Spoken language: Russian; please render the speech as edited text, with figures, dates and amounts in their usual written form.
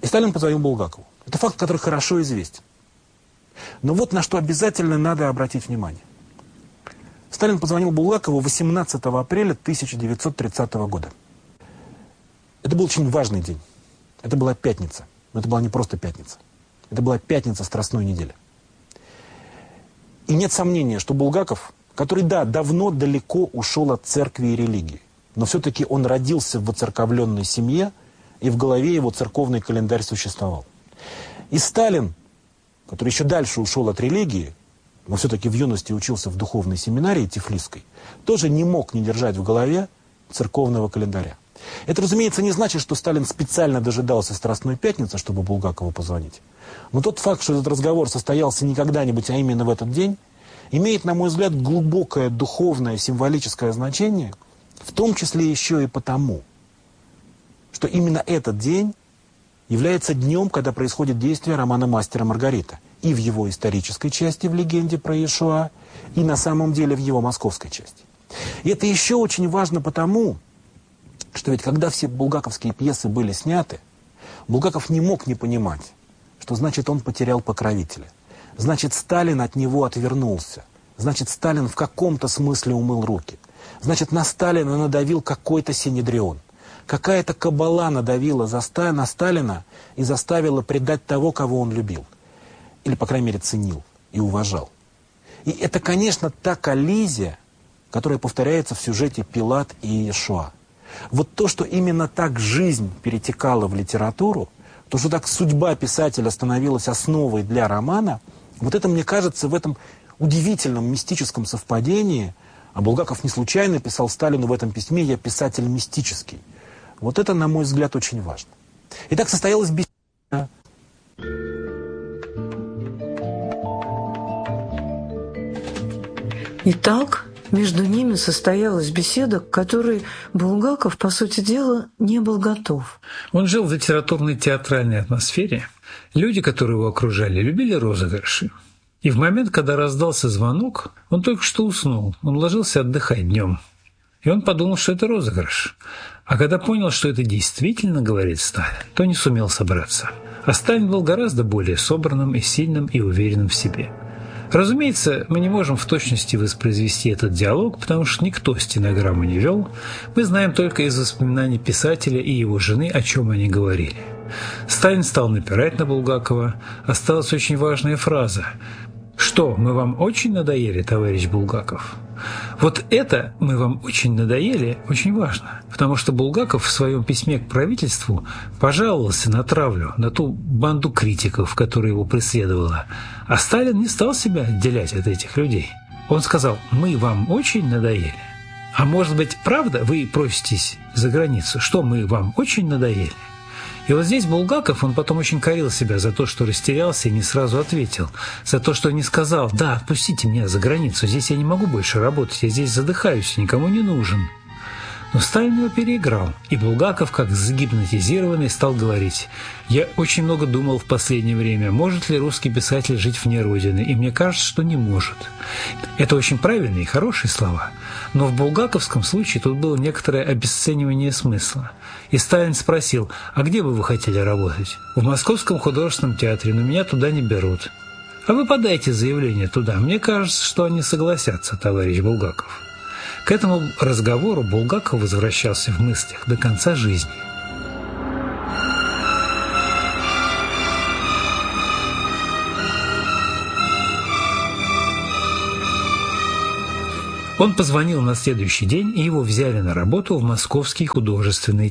Сталин позвонил Булгакову. Это факт, который хорошо известен. Но вот на что обязательно надо обратить внимание. Сталин позвонил Булгакову 18 апреля 1930 года. Это был очень важный день. Это была пятница. Но это была не просто пятница. Это была пятница Страстной недели. И нет сомнения, что Булгаков, который, да, давно далеко ушел от церкви и религии, но все-таки он родился в воцерковленной семье, и в голове его церковный календарь существовал. И Сталин, который еще дальше ушел от религии, но все-таки в юности учился в духовной семинарии Тифлисской, тоже не мог не держать в голове церковного календаря. Это, разумеется, не значит, что Сталин специально дожидался Страстной пятницы, чтобы Булгакову позвонить. Но тот факт, что этот разговор состоялся не когда-нибудь, а именно в этот день, имеет, на мой взгляд, глубокое духовное, символическое значение, в том числе еще и потому, что именно этот день является днем, когда происходит действие романа «Мастер и Маргарита». И в его исторической части, в легенде про Иешуа, и на самом деле в его московской части. И это еще очень важно потому, что ведь когда все булгаковские пьесы были сняты, Булгаков не мог не понимать, что значит он потерял покровителя. Значит, Сталин от него отвернулся. Значит, Сталин в каком-то смысле умыл руки. Значит, на Сталина надавил какой-то синедрион. Какая-то кабала надавила на Сталина и заставила предать того, кого он любил. Или, по крайней мере, ценил и уважал. И это, конечно, та коллизия, которая повторяется в сюжете «Пилат и Иешуа». Вот то, что именно так жизнь перетекала в литературу, то, что так судьба писателя становилась основой для романа, вот это, мне кажется, в этом удивительном мистическом совпадении, а Булгаков не случайно писал Сталину в этом письме «Я писатель мистический». Вот это, на мой взгляд, очень важно. Итак, состоялась беседа. Итак, между ними состоялась беседа, к которой Булгаков, по сути дела, не был готов. Он жил в литературной театральной атмосфере. Люди, которые его окружали, любили розыгрыши. И в момент, когда раздался звонок, он только что уснул. Он ложился отдыхать днем. И он подумал, что это розыгрыш. А когда понял, что это действительно говорит Сталин, то не сумел собраться. А Сталин был гораздо более собранным и сильным и уверенным в себе. Разумеется, мы не можем в точности воспроизвести этот диалог, потому что никто стенограмму не вел. Мы знаем только из воспоминаний писателя и его жены, о чем они говорили. Сталин стал напирать на Булгакова. Осталась очень важная фраза: «Что, мы вам очень надоели, товарищ Булгаков?» Вот это «мы вам очень надоели» очень важно, потому что Булгаков в своем письме к правительству пожаловался на травлю, на ту банду критиков, которая его преследовала. А Сталин не стал себя отделять от этих людей. Он сказал: «Мы вам очень надоели». А может быть, правда, вы проситесь за границу? Что, мы вам очень надоели? И вот здесь Булгаков, он потом очень корил себя за то, что растерялся и не сразу ответил. За то, что не сказал: «Да, отпустите меня за границу, здесь я не могу больше работать, я здесь задыхаюсь, никому не нужен». Но Сталин его переиграл, и Булгаков, как загипнотизированный, стал говорить: «Я очень много думал в последнее время, может ли русский писатель жить вне Родины, и мне кажется, что не может». Это очень правильные и хорошие слова, но в булгаковском случае тут было некоторое обесценивание смысла. И Сталин спросил: «А где бы вы хотели работать?» «В Московском художественном театре, но меня туда не берут». «А вы подайте заявление туда, мне кажется, что они согласятся, товарищ Булгаков». К этому разговору Булгаков возвращался в мыслях до конца жизни. Он позвонил на следующий день, и его взяли на работу в Московский художественный